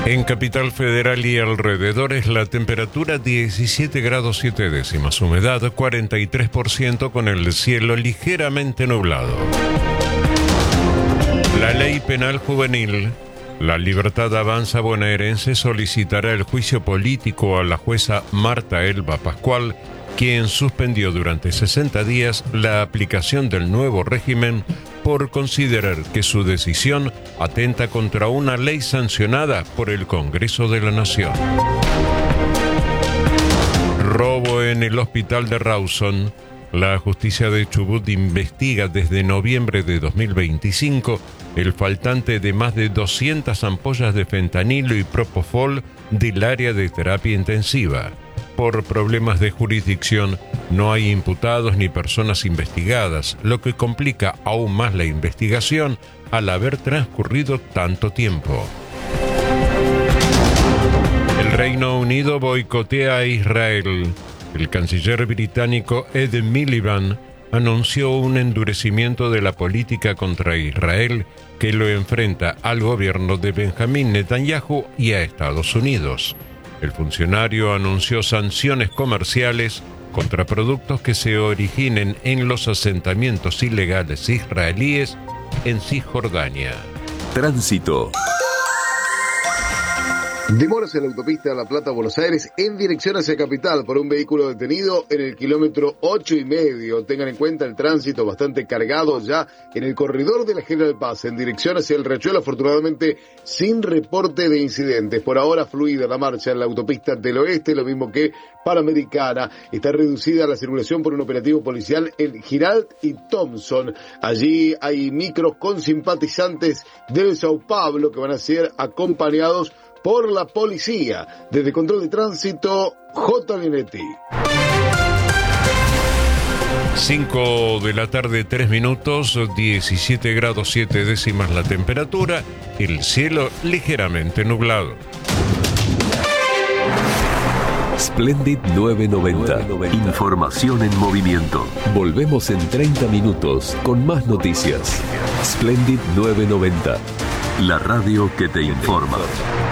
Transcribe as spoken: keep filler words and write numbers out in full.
En Capital Federal y alrededores la temperatura diecisiete grados siete décimas, humedad cuarenta y tres por ciento con el cielo ligeramente nublado. La ley penal juvenil, la Libertad Avanza bonaerense solicitará el juicio político a la jueza Marta Elba Pascual, quien suspendió durante sesenta días la aplicación del nuevo régimen por considerar que su decisión atenta contra una ley sancionada por el Congreso de la Nación. Robo en el hospital de Rawson. La justicia de Chubut investiga desde noviembre de dos mil veinticinco el faltante de más de doscientas ampollas de fentanilo y propofol del área de terapia intensiva. Por problemas de jurisdicción, no hay imputados ni personas investigadas, lo que complica aún más la investigación al haber transcurrido tanto tiempo. El Reino Unido boicotea a Israel. El canciller británico Ed Miliband anunció un endurecimiento de la política contra Israel que lo enfrenta al gobierno de Benjamín Netanyahu y a Estados Unidos. El funcionario anunció sanciones comerciales contra productos que se originen en los asentamientos ilegales israelíes en Cisjordania. Tránsito. Demoras en la autopista La Plata-Buenos Aires en dirección hacia Capital por un vehículo detenido en el kilómetro ocho y medio. Tengan en cuenta el tránsito bastante cargado ya en el corredor de la General Paz en dirección hacia el Riachuelo, afortunadamente sin reporte de incidentes. Por ahora fluida la marcha en la autopista del Oeste, lo mismo que Panamericana. Está reducida la circulación por un operativo policial en Giralt y Thompson. Allí hay micros con simpatizantes del Sao Paulo que van a ser acompañados por la policía. Desde Control de Tránsito, J. Linetti. cinco de la tarde, tres minutos, diecisiete grados siete décimas la temperatura, el cielo ligeramente nublado. Splendid nueve noventa. Información en movimiento. Volvemos en treinta minutos con más noticias. Splendid nueve noventa. La radio que te informa.